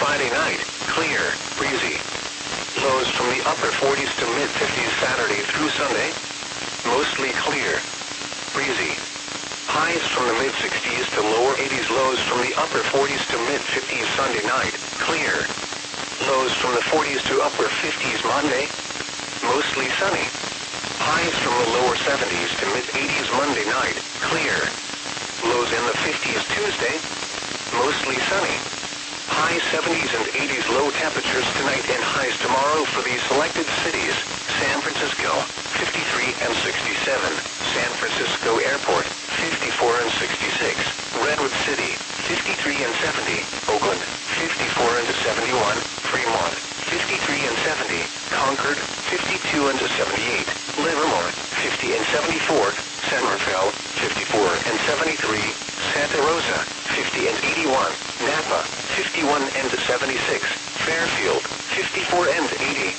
Friday night, clear, breezy. Lows from the upper 40s to mid-50s Saturday through Sunday, mostly clear, breezy. Highs from the mid-60s to lower 80s, lows from the upper 40s to mid-50s Sunday night, clear. Lows from the 40s to upper 50s Monday, mostly sunny. Highs from the lower 70s to mid-80s Monday night, clear. Lows in the 50s Tuesday, mostly sunny. High 70s and 80s low temperatures tonight and highs tomorrow for these selected cities: San Francisco, 53 and 67, San Francisco Airport, 54 and 66, Redwood City, 53 and 70, Oakland, 54 and 71, Fremont, 53 and 70, Concord, 52 and 78, Livermore, 50 and 74, San Rafael, 54 and 73, Santa Rosa, 50 and 81, Napa, 51 and 76, Fairfield, 54 and 80.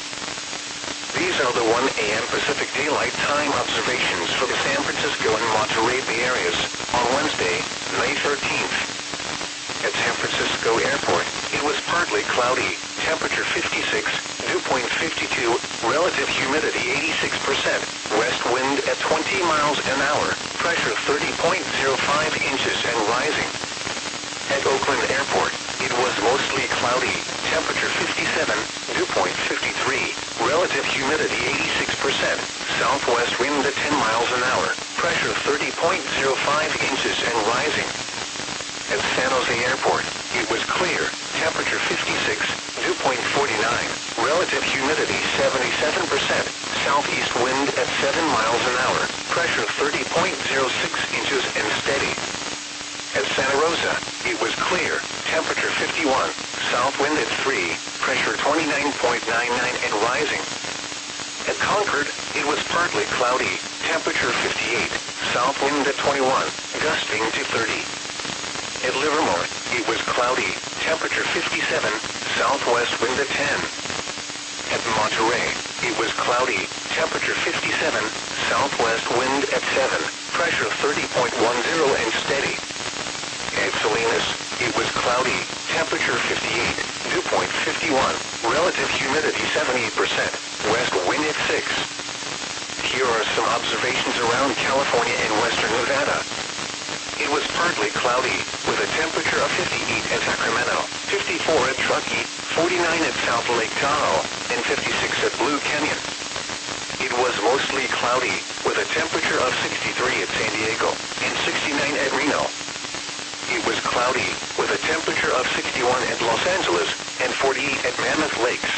These are the 1 a.m. Pacific Daylight Time observations for the San Francisco and Monterey Bay areas on Wednesday, May 13th. At San Francisco Airport, it was partly cloudy, temperature 56, dew point 52, relative humidity 86%, west wind at 20 miles an hour, pressure 30.05 inches and rising. At Oakland Airport, it was mostly cloudy, temperature 57, dew point 53, relative humidity 86%, southwest wind at 10 miles an hour, pressure 30.05 inches and rising. At San Jose Airport, it was clear, temperature 56, dew point 49, relative humidity 77%, southeast wind at 7 miles an hour, pressure 30.06 inches and steady. At Santa Rosa, it was clear, temperature 51, south wind at 3, pressure 29.99 and rising. At Concord, it was partly cloudy, temperature 58, south wind at 21, gusting to 30. At Livermore, it was cloudy, temperature 57, southwest wind at 10. At Monterey, it was cloudy, temperature 57, southwest wind at 7, pressure 30.10 and steady. At Salinas, it was cloudy, temperature 58, dew point 51, relative humidity 78%, west wind at 6. Here are some observations around California and western Nevada. It was partly cloudy, with a temperature of 58 at Sacramento, 54 at Truckee, 49 at South Lake Tahoe, and 56 at Blue Canyon. It was mostly cloudy, with a temperature of 63 at San Diego, and 69 at Reno. It was cloudy, with a temperature of 61 at Los Angeles, and 48 at Mammoth Lakes.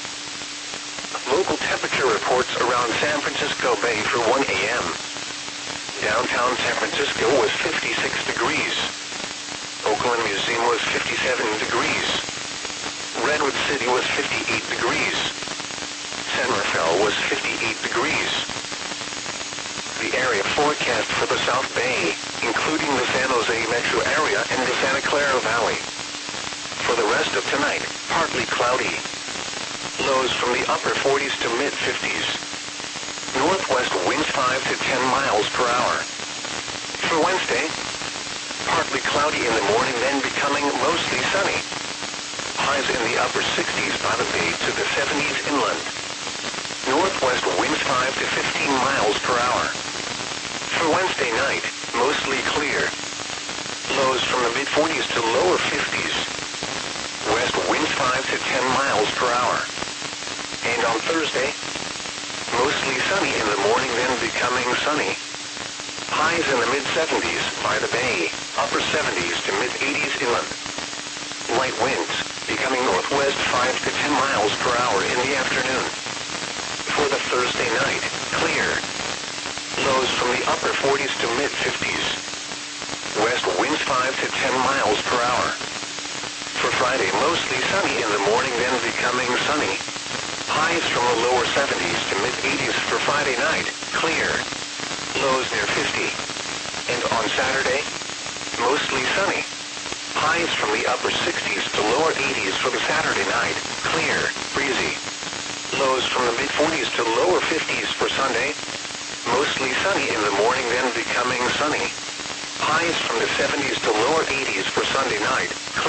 Local temperature reports around San Francisco Bay for 1 a.m. Downtown San Francisco was 56 degrees. Oakland Museum was 57 degrees. Redwood City was 58 degrees. San Rafael was 58 degrees. The area forecast for the South Bay, including the San Jose metro area and the Santa Clara Valley. For the rest of tonight, partly cloudy. Lows from the upper 40s to mid-50s. Northwest winds 5 to 10 miles per hour. For Wednesday, partly cloudy in the morning, then becoming mostly sunny. Highs in the upper 60s by the bay to the 70s inland. Northwest winds 5 to 15 miles per hour. For Wednesday night, mostly clear. Lows from the mid-40s to lower 50s. West winds 5 to 10 miles per hour. And on Thursday, mostly sunny in the morning, then becoming sunny. Highs in the mid-70s by the bay, upper 70s to mid-80s inland. Light winds, becoming northwest 5 to 10 miles per hour in the afternoon. For the Thursday night, clear. Lows from the upper 40s to mid-50s. West winds 5 to 10 miles per hour. For Friday, mostly sunny in the morning, then becoming sunny. Highs from the lower 70s to mid-80s for Friday night, clear. Lows near 50. And on Saturday, mostly sunny. Highs from the upper 60s to lower 80s for the Saturday night, clear, breezy. Lows from the mid-40s to lower 50s for Sunday, mostly sunny in the morning, then becoming sunny. Highs from the 70s to lower 80s for Sunday night,